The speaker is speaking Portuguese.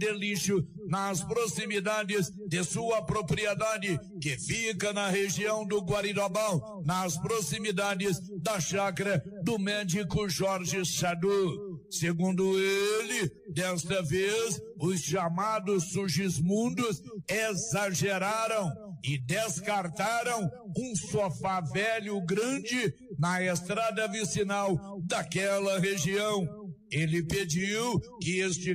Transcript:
de lixo nas proximidades de sua propriedade, que fica na região do Guarirobal, nas proximidades da chácara do médico Jorge Sadu. Segundo ele, desta vez, os chamados Sugismundos exageraram e descartaram um sofá velho grande na estrada vicinal daquela região. Ele pediu que este